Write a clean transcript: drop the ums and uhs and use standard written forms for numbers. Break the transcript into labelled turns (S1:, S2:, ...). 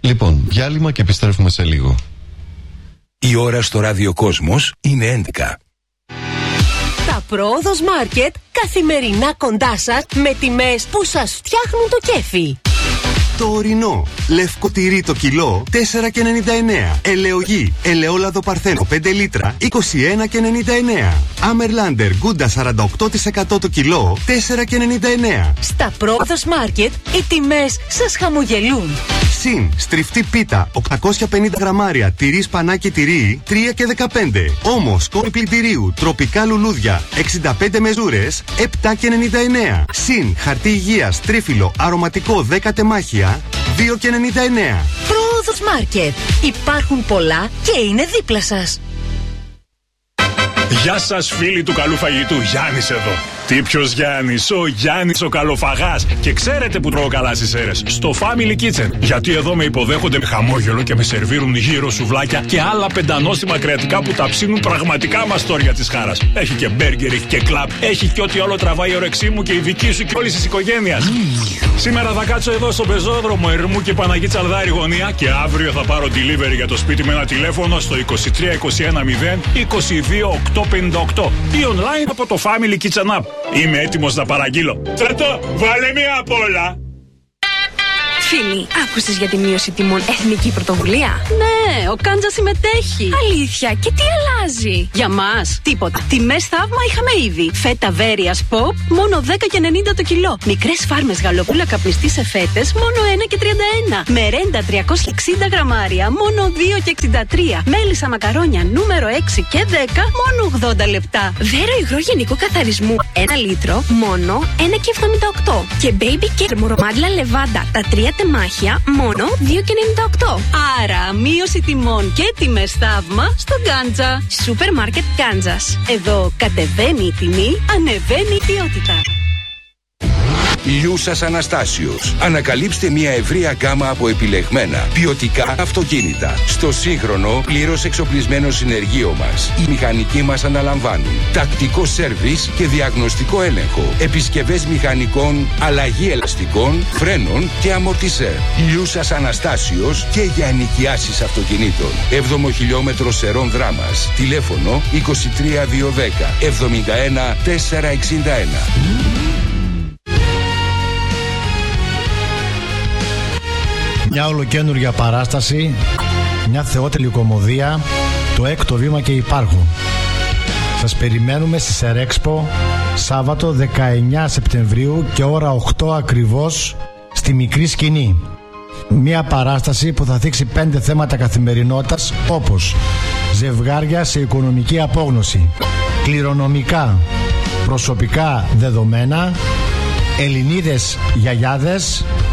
S1: Λοιπόν, διάλειμμα και επιστρέφουμε σε λίγο.
S2: Η ώρα στο ραδιοκόσμος είναι 11.
S3: Τα Πρόοδος Μάρκετ καθημερινά κοντά σας με τιμές που σας φτιάχνουν το κέφι.
S4: Το ορεινό. Λευκό τυρί το κιλό 4,99. Ελαιογή. Ελαιόλαδο Παρθένο 5 λίτρα 21,99. Άμερλάντερ Γκούντα 48% το κιλό 4,99.
S3: Στα Πρόοδος Μάρκετ οι τιμές σας χαμογελούν.
S4: Συν στριφτή πίτα 850 γραμμάρια τυρί σπανάκι τυρί 3,15. Όμως κόρη πλυντηρίου τροπικά λουλούδια 65 μεζούρες 7,99. Συν χαρτί υγείας τρίφυλλο αρωματικό 10 τεμάχια 2,99.
S3: Πρόοδος Μάρκετ. Υπάρχουν πολλά και είναι δίπλα σας.
S5: Γεια σας φίλοι του καλού φαγητού, Γιάννης εδώ. Τι ποιος Γιάννης, ο Γιάννης ο καλοφαγάς. Και ξέρετε που τρώω καλά στις αίρες? Στο Family Kitchen. Γιατί εδώ με υποδέχονται με χαμόγελο και με σερβίρουν γύρω σουβλάκια και άλλα πεντανόστιμα κρεατικά που τα ψήνουν πραγματικά μαστόρια της χάρας. Έχει και μπέργκερ, έχει και κλαπ, έχει και ό,τι όλο τραβάει η όρεξή μου και η δική σου και όλης της οικογένειας. Σήμερα θα κάτσω εδώ στο πεζόδρομο Ερμού και Παναγή Τσαλδάρη γωνία και αύριο θα πάρω delivery για το σπίτι με ένα τηλέφωνο στο 2321 0 22 858 ή online από το Family Kitchen App. Είμαι έτοιμος να παραγγείλω. Στρατό, βάλε μία απ' όλα.
S6: Φίλοι, άκουσες για τη μείωση τιμών εθνική πρωτοβουλία?
S7: Ναι, ο Κάντζας συμμετέχει.
S6: Αλήθεια, και τι αλλάζει?
S7: Για μας, τίποτα. Τιμές θαύμα είχαμε ήδη. Φέτα Βέρειας Pop, μόνο 10,90 το κιλό. Μικρές φάρμες γαλοπούλα καπνιστή σε φέτες, μόνο 1,31. Μερέντα 360 γραμμάρια, μόνο 2,63. Μέλισσα μακαρόνια νούμερο 6 και 10, μόνο 80 λεπτά.
S6: Βέρο υγρό γενικού καθαρισμού, 1 λίτρο, μόνο 1,78. Και baby care μορομάντιλα λεβάντα, τα 3 τεμάχια, μόνο 2,98.
S7: Άρα, μείωση τιμών και τιμές θαύμα στο Κάντζα.
S6: Σούπερ μάρκετ Κάντζας.
S7: Εδώ κατεβαίνει η τιμή, ανεβαίνει η ποιότητα.
S2: Λιούσας Αναστάσιος. Ανακαλύψτε μια ευρεία γκάμα από επιλεγμένα ποιοτικά αυτοκίνητα. Στο σύγχρονο, πλήρως εξοπλισμένο συνεργείο μας, οι μηχανικοί μας αναλαμβάνουν τακτικό σέρβις και διαγνωστικό έλεγχο, επισκευές μηχανικών, αλλαγή ελαστικών, φρένων και αμορτισέρ. Λιούσας Αναστάσιος και για ενοικιάσεις αυτοκινήτων. 7ο χιλιόμετρο Σερών Δράμας. Τηλέφωνο 23210 71 461.
S8: Μια ολοκαίνουργια παράσταση, μια θεότελη κωμωδία, το 6ο βήμα και υπάρχω. Σας περιμένουμε στη Σερέξπο, Σάββατο 19 Σεπτεμβρίου και ώρα 8 ακριβώς, στη Μικρή Σκηνή. Μια παράσταση που θα θίξει 5 θέματα καθημερινότητας, όπως ζευγάρια σε οικονομική απόγνωση, κληρονομικά, προσωπικά δεδομένα, Ελληνίδες γιαγιάδες,